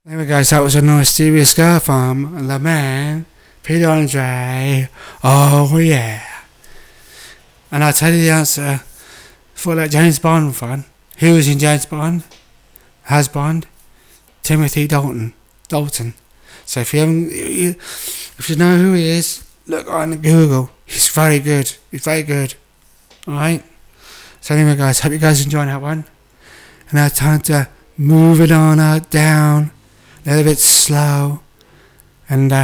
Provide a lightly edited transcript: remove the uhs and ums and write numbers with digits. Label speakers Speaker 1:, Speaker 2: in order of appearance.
Speaker 1: Anyway, guys, that was a nice serious girl from the man, Peter Andre. Oh, yeah. And I'll tell you the answer for that James Bond fun. Who was in James Bond? Has Bond? Timothy Dalton. So if you know who he is, look on Google. He's very good. Alright? So anyway, guys, hope you guys enjoyed that one. And now time to move it on down. A little bit slow. And